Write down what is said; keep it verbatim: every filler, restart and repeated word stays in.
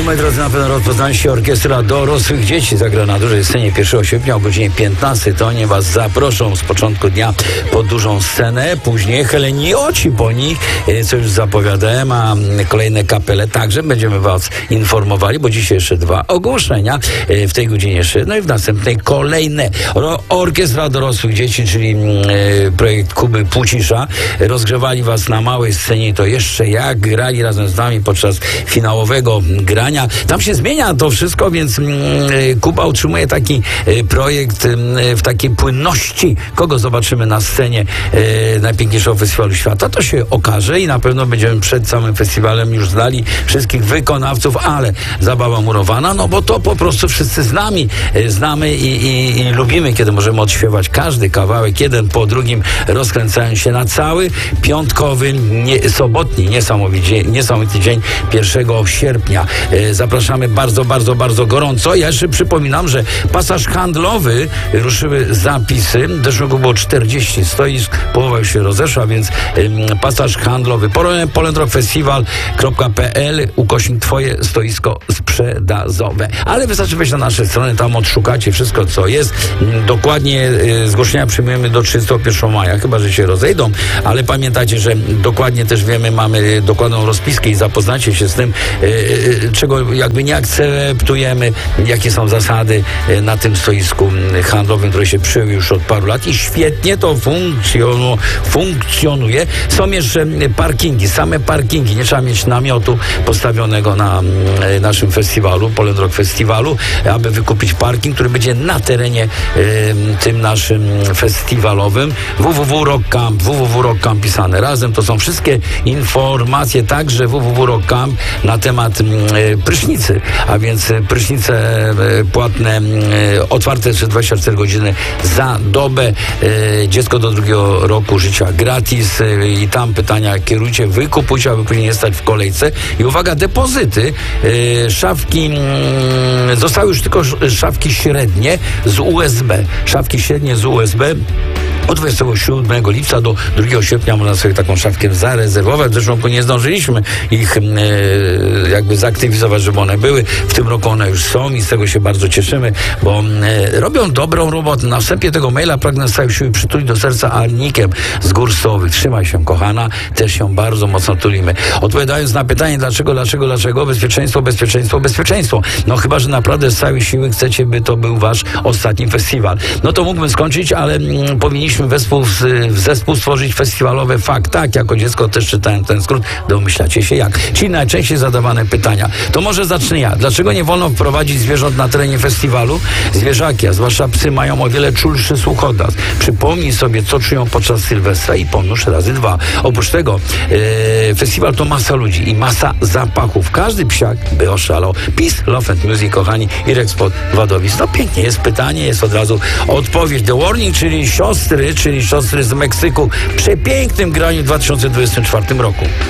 I moi drodzy, na pewno rozpoznacie się orkiestra dorosłych dzieci. Zagra na dużej scenie pierwszego sierpnia o godzinie piętnastej. To oni was zaproszą z początku dnia pod dużą scenę. Później Heleni Oci po nich, co już zapowiadałem, a kolejne kapele także będziemy was informowali, bo dzisiaj jeszcze dwa ogłoszenia w tej godzinie jeszcze, no i w następnej kolejne. Orkiestra dorosłych dzieci, czyli projekt Kuby Płócisza, rozgrzewali was na małej scenie, to jeszcze jak grali razem z nami podczas finałowego grania. Tam się zmienia to wszystko, więc Kuba utrzymuje taki projekt w takiej płynności. Kogo zobaczymy na scenie najpiękniejszego festiwalu świata, to się okaże i na pewno będziemy przed samym festiwalem już znali wszystkich wykonawców, ale zabawa murowana, no bo to po prostu wszyscy z nami znamy i, i, i lubimy, kiedy możemy odśpiewać każdy kawałek, jeden po drugim, rozkręcając się na cały piątkowy, nie, sobotni, niesamowity, niesamowity dzień pierwszego sierpnia. Zapraszamy bardzo, bardzo, bardzo gorąco. Ja jeszcze przypominam, że pasaż handlowy, ruszyły zapisy. W zeszłym roku było czterdzieści stoisk, połowa już się rozeszła, więc um, pasaż handlowy polendrockfestival kropka p l ukośnik twoje stoisko sprzedażowe. Ale wystarczy wejść na nasze strony, tam odszukacie wszystko, co jest. Dokładnie y, zgłoszenia przyjmujemy do trzydziestego pierwszego maja, chyba że się rozejdą, ale pamiętajcie, że dokładnie też wiemy, mamy dokładną rozpiskę i zapoznacie się z tym, y, y, czego jakby nie akceptujemy, jakie są zasady y, na tym stoisku handlowym, które się przyjęły już od paru lat i świetnie to funkcjonu, funkcjonuje. Są jeszcze parkingi, same parkingi, nie trzeba mieć namiotu postawionego na y, naszym festiwalu, Poland Rock Festiwalu, aby wykupić parking, który będzie na terenie y, tym naszym festiwalowym. www rock camp, www rock camp pisane razem. To są wszystkie informacje, także www rock camp na temat y, prysznicy, a więc prysznice y, płatne, y, otwarte przez dwadzieścia cztery godziny za dobę. Y, dziecko do drugiego roku życia gratis y, i tam pytania kierujcie, wykupujcie, aby później nie stać w kolejce. I uwaga, depozyty, y, szafki, y, zostały już tylko szafki średnie z U S B. Szafki średnie z U S B. Od dwudziestego siódmego lipca do drugiego sierpnia można sobie taką szafkę zarezerwować. W zeszłym roku nie zdążyliśmy ich e, jakby zaktywizować, żeby one były. W tym roku one już są i z tego się bardzo cieszymy, bo e, robią dobrą robotę. Na wstępie tego maila pragnę z całej siły przytulić do serca Annikiem z Gór Sowych. Trzymaj się, kochana. Też się bardzo mocno tulimy. Odpowiadając na pytanie, dlaczego, dlaczego, dlaczego? Bezpieczeństwo, bezpieczeństwo, bezpieczeństwo. No chyba, że naprawdę z całej siły chcecie, by to był wasz ostatni festiwal. No to mógłbym skończyć, ale mm, powinniśmy Wespół, zespół stworzyć festiwalowe fakt. Tak, jako dziecko też czytałem ten skrót. Domyślacie się jak. Czyli najczęściej zadawane pytania. To może zacznę ja. Dlaczego nie wolno wprowadzić zwierząt na terenie festiwalu? Zwierzaki, a zwłaszcza psy, mają o wiele czulszy słuch od nas. Przypomnij sobie, co czują podczas Sylwestra i pomnóż razy dwa. Oprócz tego e, festiwal to masa ludzi i masa zapachów. Każdy psiak by oszalał. Peace, Love and Music, kochani. Irek Spot, Wadowic. No pięknie, jest pytanie, jest od razu odpowiedź. The Warning, czyli siostry, czyli siostry z Meksyku, w przepięknym graniu w dwa tysiące dwudziestym czwartym roku.